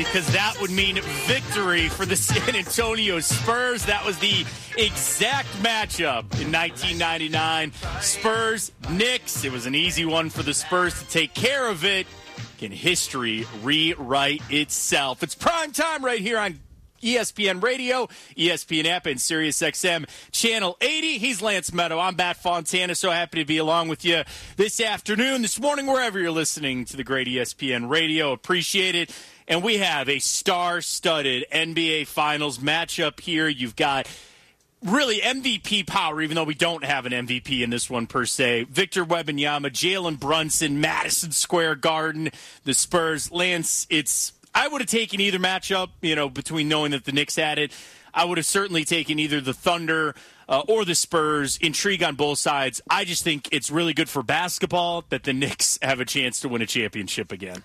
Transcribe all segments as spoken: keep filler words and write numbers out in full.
because that would mean victory for the San Antonio Spurs. That was the exact matchup in nineteen ninety-nine. Spurs, Knicks. It was an easy one for the Spurs to take care of it. Can history rewrite itself? It's prime time right here on E S P N Radio, E S P N app, and Sirius X M Channel eighty. He's Lance Meadow. I'm Matt Fontana. So happy to be along with you this afternoon, this morning, wherever you're listening to the great E S P N Radio. Appreciate it. And we have a star-studded N B A Finals matchup here. You've got really M V P power, even though we don't have an M V P in this one per se. Victor Wembanyama, Jalen Brunson, Madison Square Garden, the Spurs. Lance, it's I would have taken either matchup, you know, between knowing that the Knicks had it. I would have certainly taken either the Thunder uh, or the Spurs. Intrigue on both sides. I just think it's really good for basketball that the Knicks have a chance to win a championship again.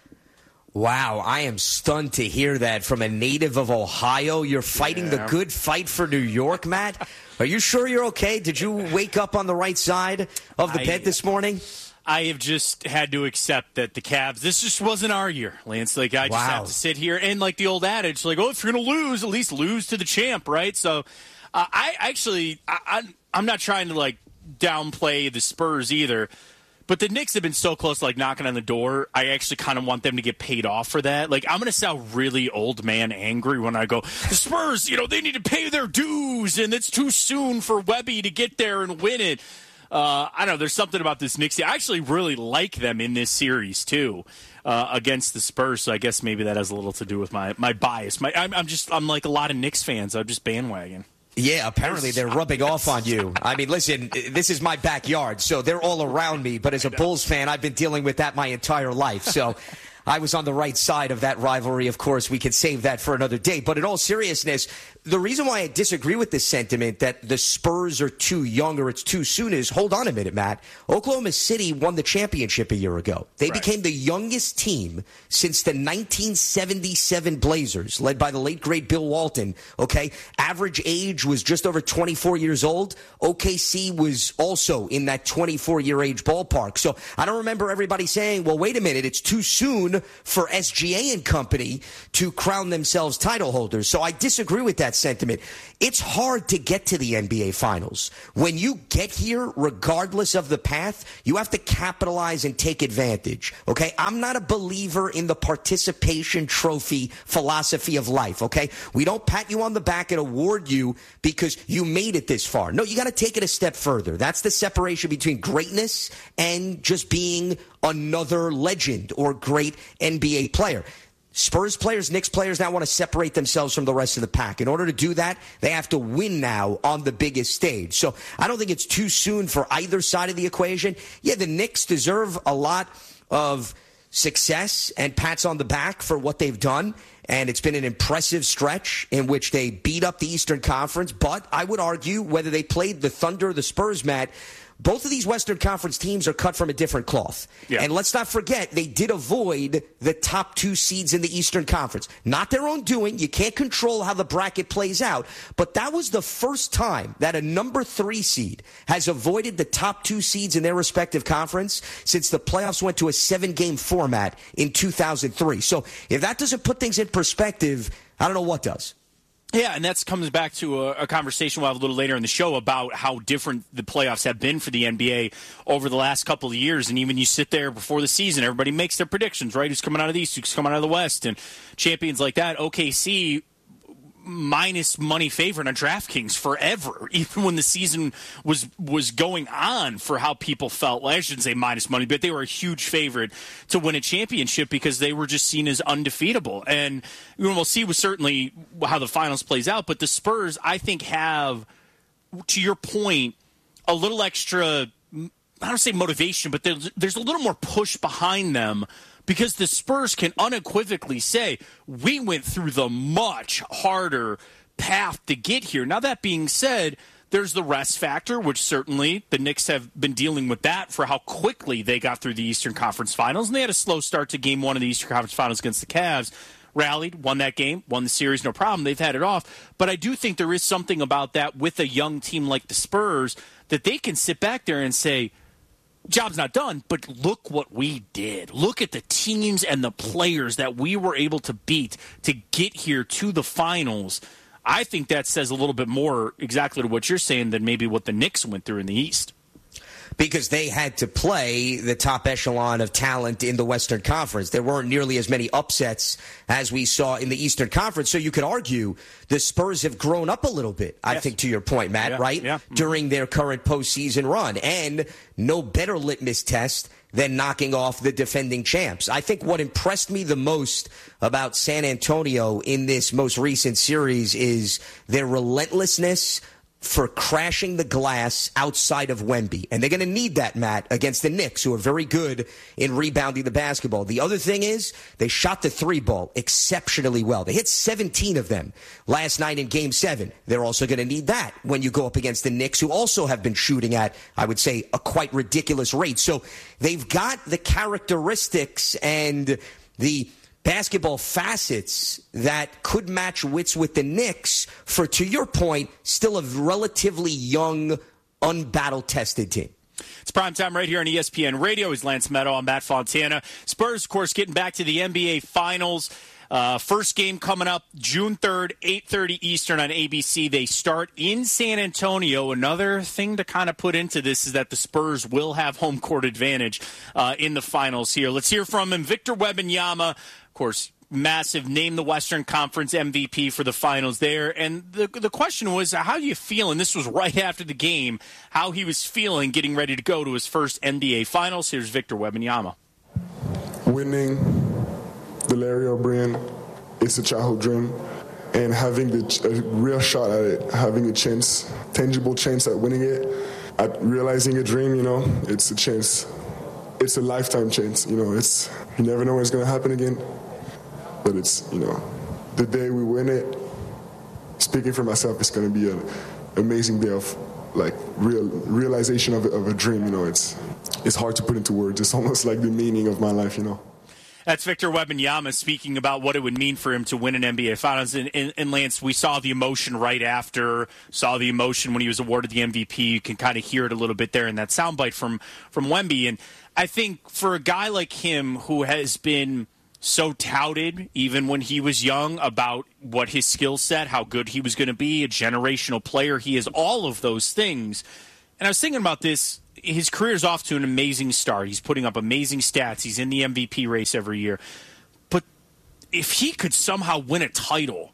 Wow, I am stunned to hear that from a native of Ohio. You're fighting yeah. the good fight for New York, Matt. Are you sure you're okay? Did you wake up on the right side of the I, bed this morning? I have just had to accept that the Cavs, this just wasn't our year, Lance. Like, I just wow. have to sit here and, like the old adage, like, oh, if you're going to lose, at least lose to the champ, right? So uh, I actually, I, I, I'm not trying to, like, downplay the Spurs either. But the Knicks have been so close to, like, knocking on the door. I actually kind of want them to get paid off for that. Like, I'm going to sound really old man angry when I go, the Spurs, you know, they need to pay their dues, and it's too soon for Webby to get there and win it. Uh, I don't know. There's something about this Knicks. I actually really like them in this series, too, uh, against the Spurs. So I guess maybe that has a little to do with my, my bias. My, I'm, I'm just, I'm like a lot of Knicks fans. I'm just bandwagon. Yeah, apparently they're rubbing off on you. I mean, listen, this is my backyard, so they're all around me. But as a Bulls fan, I've been dealing with that my entire life. So I was on the right side of that rivalry. Of course, we could save that for another day. But in all seriousness, the reason why I disagree with this sentiment that the Spurs are too young or it's too soon is, hold on a minute, Matt. Oklahoma City won the championship a year ago. They right. became the youngest team since the nineteen seventy-seven Blazers, led by the late, great Bill Walton. Okay, average age was just over twenty-four years old. O K C was also in that twenty-four-year age ballpark. So I don't remember everybody saying, well, wait a minute, it's too soon for S G A and company to crown themselves title holders. So I disagree with that sentiment. It's hard to get to the N B A Finals. When you get here, regardless of the path, you have to capitalize and take advantage. Okay? I'm not a believer in the participation trophy philosophy of life. Okay? We don't pat you on the back and award you because you made it this far. No, you got to take it a step further. That's the separation between greatness and just being another legend or great N B A player. Spurs players, Knicks players now want to separate themselves from the rest of the pack. In order to do that, they have to win now on the biggest stage. So I don't think it's too soon for either side of the equation. Yeah, the Knicks deserve a lot of success and pats on the back for what they've done. And it's been an impressive stretch in which they beat up the Eastern Conference. But I would argue whether they played the Thunder or the Spurs, Matt, both of these Western Conference teams are cut from a different cloth. Yeah. And let's not forget, they did avoid the top two seeds in the Eastern Conference. Not their own doing. You can't control how the bracket plays out. But that was the first time that a number three seed has avoided the top two seeds in their respective conference since the playoffs went to a seven-game format in two thousand three. So if that doesn't put things in perspective, I don't know what does. Yeah, and that comes back to a, a conversation we'll have a little later in the show about how different the playoffs have been for the N B A over the last couple of years. And even you sit there before the season, everybody makes their predictions, right? Who's coming out of the East, who's coming out of the West, and champions like that. O K C minus money favorite on DraftKings forever, even when the season was was going on for how people felt. Well, I shouldn't say minus money, but they were a huge favorite to win a championship because they were just seen as undefeatable. And we'll see with certainly how the finals plays out. But the Spurs, I think, have, to your point, a little extra, I don't say motivation, but there's, there's a little more push behind them. Because the Spurs can unequivocally say, we went through the much harder path to get here. Now, that being said, there's the rest factor, which certainly the Knicks have been dealing with that for how quickly they got through the Eastern Conference Finals. And they had a slow start to game one of the Eastern Conference Finals against the Cavs. Rallied, won that game, won the series, no problem. They've had it off. But I do think there is something about that with a young team like the Spurs that they can sit back there and say, job's not done, but look what we did. Look at the teams and the players that we were able to beat to get here to the finals. I think that says a little bit more exactly to what you're saying than maybe what the Knicks went through in the East. Because they had to play the top echelon of talent in the Western Conference. There weren't nearly as many upsets as we saw in the Eastern Conference. So you could argue the Spurs have grown up a little bit, I yes. think, to your point, Matt, yeah, right? Yeah. Mm-hmm. During their current postseason run. And no better litmus test than knocking off the defending champs. I think what impressed me the most about San Antonio in this most recent series is their relentlessness for crashing the glass outside of Wemby. And they're going to need that, Matt, against the Knicks, who are very good in rebounding the basketball. The other thing is they shot the three ball exceptionally well. They hit seventeen of them last night in Game seven. They're also going to need that when you go up against the Knicks, who also have been shooting at, I would say, a quite ridiculous rate. So they've got the characteristics and the basketball facets that could match wits with the Knicks for, to your point, still a relatively young, unbattle-tested team. It's primetime right here on E S P N Radio. He's Lance Meadow. I'm Matt Fontana. Spurs, of course, getting back to the N B A Finals. Uh, first game coming up June third, eight thirty Eastern on A B C. They start in San Antonio. Another thing to kind of put into this is that the Spurs will have home court advantage uh, in the finals here. Let's hear from him. Victor Wembanyama, of course, massive, named the Western Conference M V P for the finals there. And the the question was, how do you feel? And this was right after the game, how he was feeling getting ready to go to his first N B A Finals. Here's Victor Wembanyama. Winning the Larry O'Brien, it's a childhood dream, and having the, a real shot at it, having a chance, tangible chance at winning it, at realizing a dream, you know, it's a chance. It's a lifetime chance, you know. It's you never know when it's going to happen again, but it's, you know, the day we win it, speaking for myself, it's going to be an amazing day of, like, real realization of a, of a dream, you know. It's it's hard to put into words. It's almost like the meaning of my life, you know. That's Victor Wembanyama speaking about what it would mean for him to win an N B A Finals. And, and, and Lance, we saw the emotion right after, saw the emotion when he was awarded the M V P. You can kind of hear it a little bit there in that soundbite from, from Wemby. And I think for a guy like him who has been so touted, even when he was young, about what his skill set, how good he was going to be, a generational player, he is all of those things. And I was thinking about this. His career's off to an amazing start. He's putting up amazing stats. He's in the M V P race every year. But if he could somehow win a title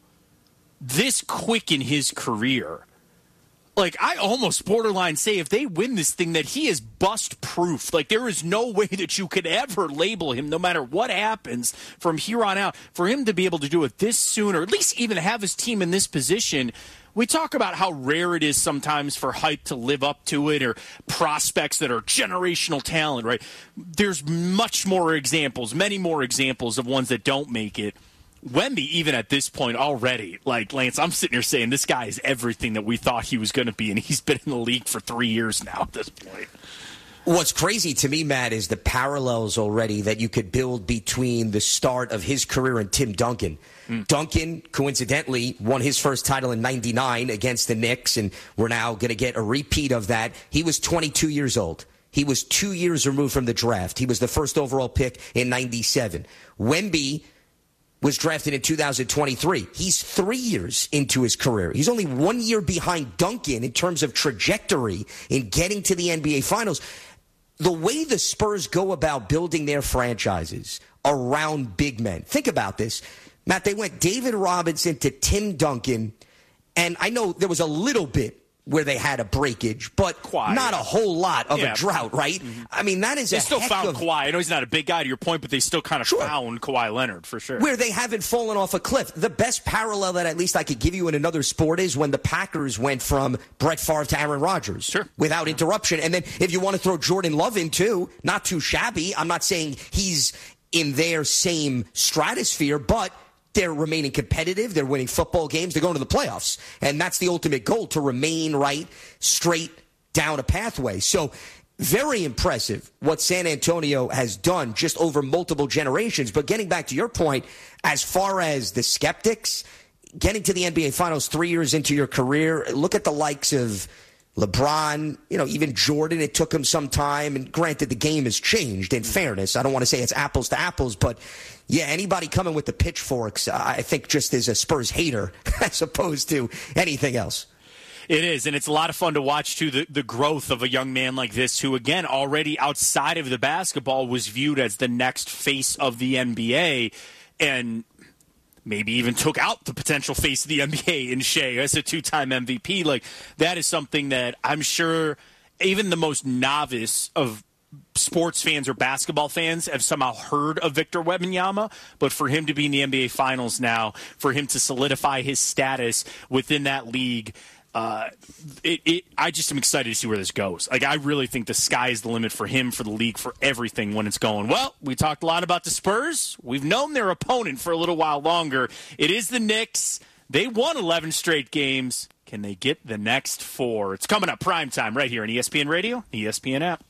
this quick in his career, like, I almost borderline say if they win this thing that he is bust-proof. Like, there is no way that you could ever label him, no matter what happens from here on out, for him to be able to do it this soon, or at least even have his team in this position. We talk about how rare it is sometimes for hype to live up to it, or prospects that are generational talent, right? There's much more examples, many more examples of ones that don't make it. Wemby, even at this point already, like, Lance, I'm sitting here saying this guy is everything that we thought he was going to be, and he's been in the league for three years now at this point. What's crazy to me, Matt, is the parallels already that you could build between the start of his career and Tim Duncan. Mm. Duncan, coincidentally, won his first title in ninety-nine against the Knicks, and we're now going to get a repeat of that. He was twenty-two years old. He was two years removed from the draft. He was the first overall pick in ninety-seven. Wemby was drafted in two thousand twenty-three. He's three years into his career. He's only one year behind Duncan in terms of trajectory in getting to the N B A Finals. The way the Spurs go about building their franchises around big men. Think about this. Matt, they went David Robinson to Tim Duncan, and I know there was a little bit where they had a breakage, but Kawhi, not yeah. a whole lot of yeah. a drought, right? Mm-hmm. I mean, that is they a still heck found of, Kawhi. I know he's not a big guy to your point, but they still kind of sure. found Kawhi Leonard, for sure. Where they haven't fallen off a cliff. The best parallel that at least I could give you in another sport is when the Packers went from Brett Favre to Aaron Rodgers sure. without yeah. interruption. And then if you want to throw Jordan Love in too, not too shabby. I'm not saying he's in their same stratosphere, but they're remaining competitive. They're winning football games. They're going to the playoffs. And that's the ultimate goal, to remain right, straight down a pathway. So very impressive what San Antonio has done just over multiple generations. But getting back to your point, as far as the skeptics, getting to the N B A Finals three years into your career, look at the likes of LeBron, you know, even Jordan, it took him some time. And granted, the game has changed, in fairness. I don't want to say it's apples to apples, but yeah, anybody coming with the pitchforks, I think just is a Spurs hater as opposed to anything else. It is, and it's a lot of fun to watch, too, the, the growth of a young man like this who, again, already outside of the basketball was viewed as the next face of the N B A, and maybe even took out the potential face of the N B A in Shea as a two-time M V P. Like, that is something that I'm sure even the most novice of sports fans or basketball fans have somehow heard of Victor Wembanyama, but for him to be in the N B A Finals now, for him to solidify his status within that league, uh, it, it, I just am excited to see where this goes. Like, I really think the sky is the limit for him, for the league, for everything when it's going. Well, we talked a lot about the Spurs. We've known their opponent for a little while longer. It is the Knicks. They won eleven straight games. Can they get the next four? It's coming up prime time right here on E S P N Radio, E S P N app.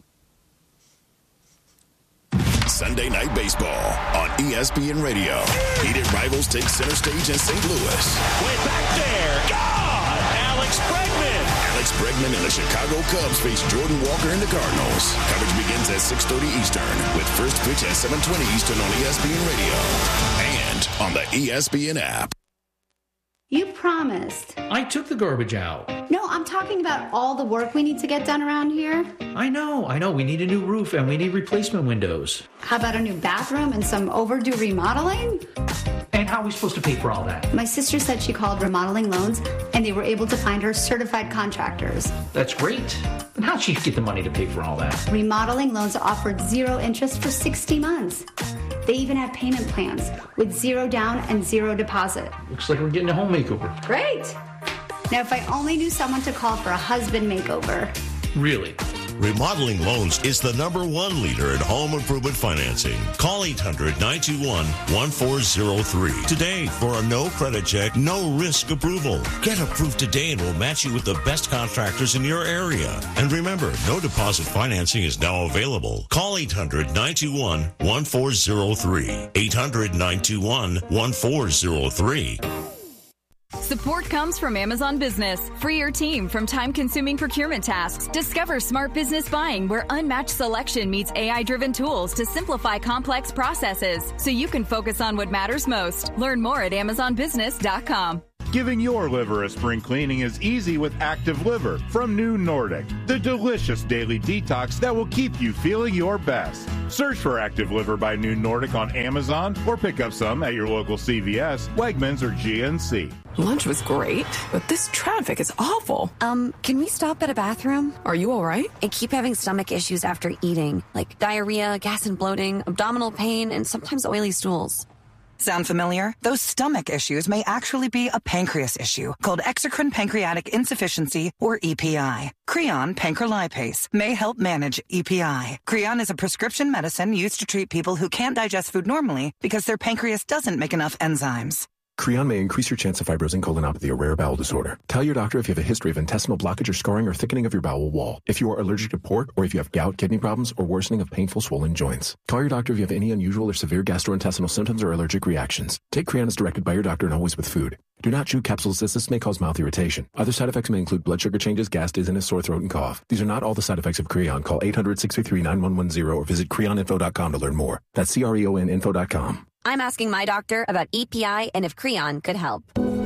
Sunday Night Baseball on E S P N Radio. Heated rivals take center stage in Saint Louis. Way back there. God! Alex Bregman. Alex Bregman and the Chicago Cubs face Jordan Walker and the Cardinals. Coverage begins at six thirty Eastern with first pitch at seven twenty Eastern on E S P N Radio and on the E S P N app. You promised. I took the garbage out. No, I'm talking about all the work we need to get done around here. I know, I know. We need a new roof and we need replacement windows. How about a new bathroom and some overdue remodeling? And how are we supposed to pay for all that? My sister said she called Remodeling Loans and they were able to find her certified contractors. That's great. And how'd she get the money to pay for all that? Remodeling Loans offered zero interest for sixty months. They even have payment plans with zero down and zero deposit. Looks like we're getting a home makeover. Great. Now, if I only knew someone to call for a husband makeover. Really? Remodeling Loans is the number one leader in home improvement financing. Call eight hundred, nine two one, one four zero three today for a no credit check, no risk approval. Get approved today and we'll match you with the best contractors in your area. And remember, no deposit financing is now available. Call eight hundred, nine two one, one four zero three. eight hundred, nine two one, one four zero three. Support comes from Amazon Business. Free your team from time-consuming procurement tasks. Discover smart business buying where unmatched selection meets A I-driven tools to simplify complex processes so you can focus on what matters most. Learn more at amazon business dot com. Giving your liver a spring cleaning is easy with Active Liver from New Nordic, the delicious daily detox that will keep you feeling your best. Search for Active Liver by New Nordic on Amazon or pick up some at your local C V S, Wegmans, or G N C. Lunch was great, but this traffic is awful. Um, can we stop at a bathroom? Are you all right? I keep having stomach issues after eating, like diarrhea, gas and bloating, abdominal pain, and sometimes oily stools. Sound familiar? Those stomach issues may actually be a pancreas issue called exocrine pancreatic insufficiency, or E P I. Creon pancrelipase may help manage E P I. Creon is a prescription medicine used to treat people who can't digest food normally because their pancreas doesn't make enough enzymes. Creon may increase your chance of fibrosing colonopathy, a rare bowel disorder. Tell your doctor if you have a history of intestinal blockage or scarring or thickening of your bowel wall, if you are allergic to pork, or if you have gout, kidney problems, or worsening of painful swollen joints. Call your doctor if you have any unusual or severe gastrointestinal symptoms or allergic reactions. Take Creon as directed by your doctor and always with food. Do not chew capsules as this may cause mouth irritation. Other side effects may include blood sugar changes, gas, dizziness, sore throat, and cough. These are not all the side effects of Creon. Call eight hundred, six three three, nine one one zero or visit creon info dot com to learn more. That's C R E O N info dot com. I'm asking my doctor about E P I and if Creon could help.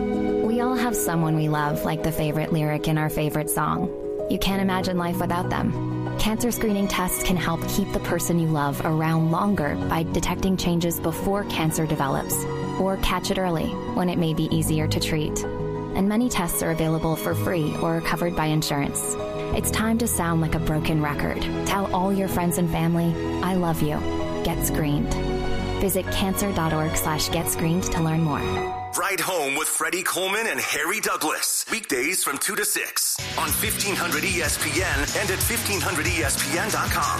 We all have someone we love, like the favorite lyric in our favorite song. You can't imagine life without them. Cancer screening tests can help keep the person you love around longer by detecting changes before cancer develops, or catch it early when it may be easier to treat. And many tests are available for free or covered by insurance. It's time to sound like a broken record. Tell all your friends and family, I love you. Get screened. Visit cancer.org slash get screened to learn more. Ride Home with Freddie Coleman and Harry Douglas. Weekdays from two to six on fifteen hundred E S P N and at fifteen hundred E S P N dot com.